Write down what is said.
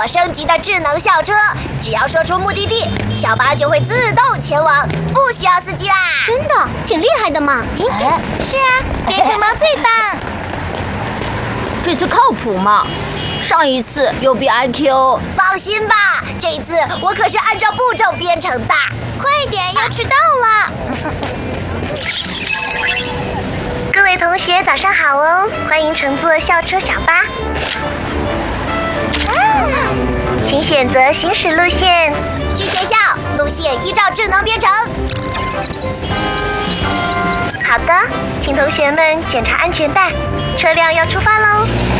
我升级的智能校车，只要说出目的地，小巴就会自动前往，不需要司机啦。 真的挺厉害的嘛。 是啊，变成猫最棒。 这次靠谱吗？上一次又比 IQ。 放心吧，这一次我可是按照步骤编程的。快点，要迟到了。各位同学，早上好哦！欢迎乘坐校车小巴。请选择行驶路线。去学校，路线依照智能编程。好的，请同学们检查安全带，车辆要出发喽。